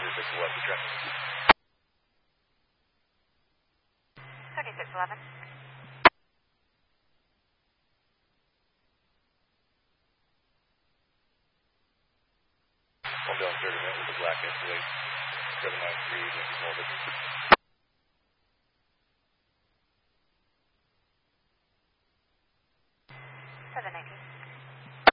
3611, traffic. 3611. One down 30 minutes with the black Escalade, 793, Yankee Voltage. 793.